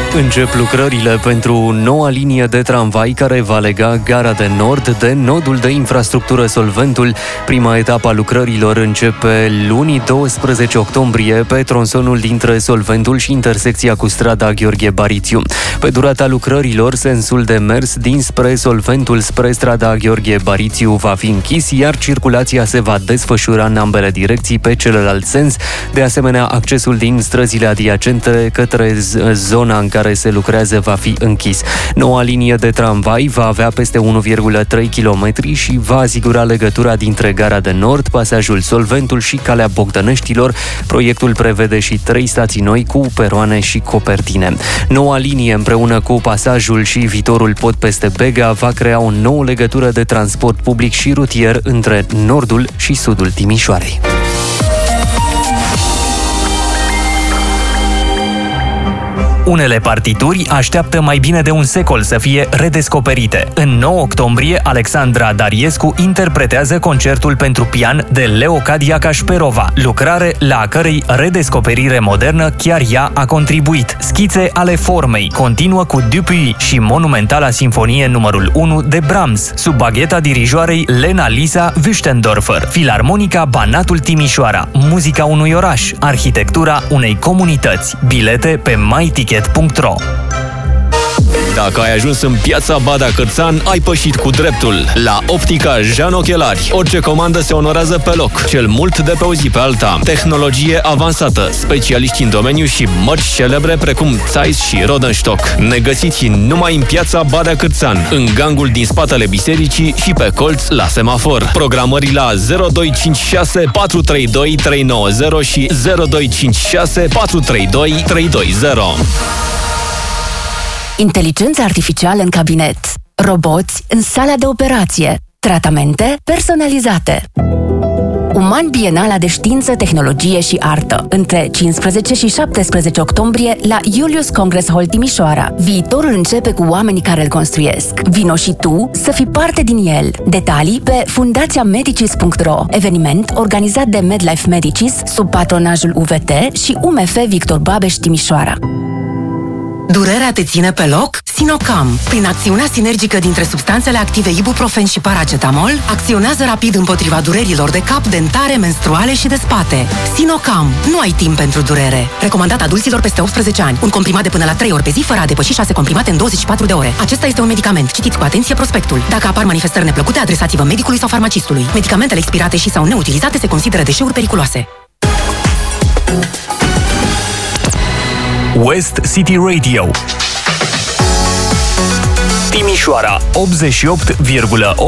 Încep lucrările pentru noua linie de tramvai care va lega Gara de Nord de nodul de infrastructură Solventul. Prima etapă a lucrărilor începe luni 12 octombrie pe tronsonul dintre Solventul și intersecția cu strada Gheorghe Barițiu. Pe durata lucrărilor, sensul de mers dinspre Solventul spre strada Gheorghe Barițiu va fi închis, iar circulația se va desfășura în ambele direcții pe celălalt sens. De asemenea, accesul din străzile adiacente către zona în care se lucrează va fi închis. Noua linie de tramvai va avea peste 1,3 km și va asigura legătura dintre Gara de Nord, pasajul Solventul și Calea Bogdăneștilor. Proiectul prevede și 3 stații noi cu peroane și copertine. Noua linie, împreună cu pasajul și viitorul pod peste Bega, va crea o nouă legătură de transport public și rutier între nordul și sudul Timișoarei. Unele partituri așteaptă mai bine de un secol să fie redescoperite. În 9 octombrie, Alexandra Dariescu interpretează concertul pentru pian de Leocadia Cașperova, lucrare la a cărei redescoperire modernă chiar ea a contribuit. Schițe ale formei continuă cu Dupuy și monumentala sinfonie numărul 1 de Brahms, sub bagheta dirijoarei Lena Lisa Wüstendorfer, Filarmonica Banatul Timișoara, muzica unui oraș, arhitectura unei comunități. Bilete pe myticket.ro. Dacă ai ajuns în Piața Badea Cârțan, ai pășit cu dreptul. La Optica Jean Ochelari, orice comandă se onorează pe loc, cel mult de pe o zi pe alta. Tehnologie avansată, specialiști în domeniu și mărci celebre precum Zeiss și Rodenstock. Ne găsiți numai în Piața Badea Cârțan, în gangul din spatele bisericii și pe colț la semafor. Programări la 0256 432 390 și 0256 432 320. Inteligență artificială în cabinet, roboți în sala de operație, tratamente personalizate. Uman Bienala de Știință, Tehnologie și Artă, între 15 și 17 octombrie la Julius Congress Hall Timișoara. Viitorul începe cu oamenii care îl construiesc. Vino și tu să fii parte din el. Detalii pe fundațiamedicis.ro. Eveniment organizat de MedLife Medicis sub patronajul UVT și UMF Victor Babeș Timișoara. Durerea te ține pe loc? Sinocam. Prin acțiunea sinergică dintre substanțele active ibuprofen și paracetamol, acționează rapid împotriva durerilor de cap, dentare, menstruale și de spate. Sinocam. Nu ai timp pentru durere. Recomandat adulților peste 18 ani. Un comprimat de până la 3 ori pe zi, fără a depăși 6 comprimate în 24 de ore. Acesta este un medicament. Citiți cu atenție prospectul. Dacă apar manifestări neplăcute, adresați-vă medicului sau farmacistului. Medicamentele expirate și sau neutilizate se consideră deșeuri periculoase. West City Radio Timișoara 88,8